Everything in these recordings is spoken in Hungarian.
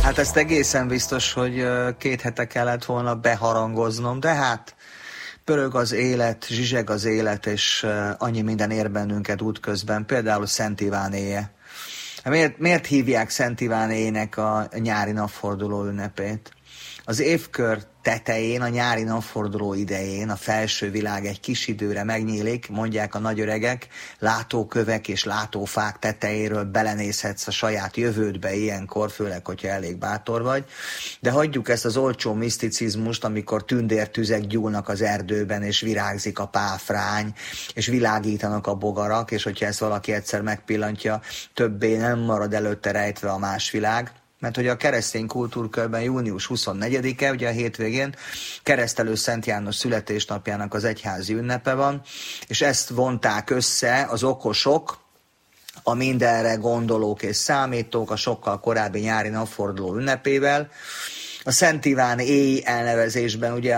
Hát ezt egészen biztos, hogy 2 hete kellett volna beharangoznom, de hát pörög az élet, zsizseg az élet, és annyi minden ér bennünket útközben, például Szent Iván éje. Miért hívják Szent Iván éjnek a nyári napforduló ünnepét? Az évkör tetején, a nyári napforduló idején a felső világ egy kis időre megnyílik, mondják a nagyöregek, látókövek és látófák tetejéről belenézhetsz a saját jövődbe ilyenkor, főleg, hogyha elég bátor vagy. De hagyjuk ezt az olcsó miszticizmust, amikor tündértüzek gyúlnak az erdőben, és virágzik a páfrány, és világítanak a bogarak, és hogyha ezt valaki egyszer megpillantja, többé nem marad előtte rejtve a más világ. Mert hogy a keresztény kultúrkörben június 24-e, ugye a hétvégén Keresztelő Szent János születésnapjának az egyházi ünnepe van, és ezt vonták össze az okosok, a mindenre gondolók és számítók a sokkal korábbi nyári napforduló ünnepével. A Szent Iván éj elnevezésben ugye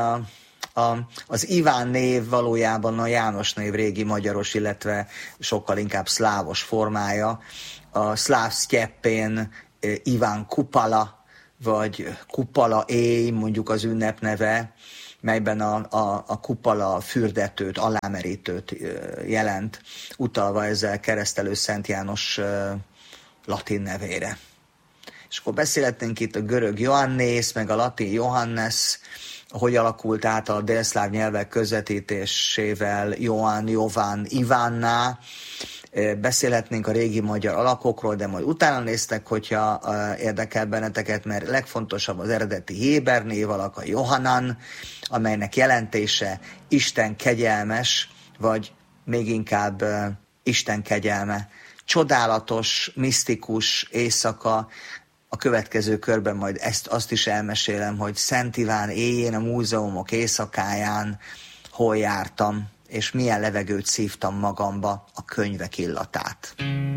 az Iván név valójában a János név régi magyaros, illetve sokkal inkább szlávos formája. A szláv sztyeppén Iván Kupala, vagy Kupala éj, mondjuk az ünnepneve, melyben a kupala fürdetőt, alámerítőt jelent, utalva ezzel Keresztelő Szent János latin nevére. És akkor beszélhetnénk itt a görög Ioannész, meg a latin Johannes, hogy alakult át a délszláv nyelvek közvetítésével Johann, Jovan, Ivánná. Beszélhetnénk a régi magyar alakokról, de majd utána néztek, hogyha érdekel benneteket, mert legfontosabb az eredeti héber név alak, a Johanan, amelynek jelentése Isten kegyelmes, vagy még inkább Isten kegyelme. Csodálatos, misztikus éjszaka. A következő körben majd azt is elmesélem, hogy Szent Iván éjjén, a múzeumok éjszakáján hol jártam, és milyen levegőt szívtam magamba, a könyvek illatát.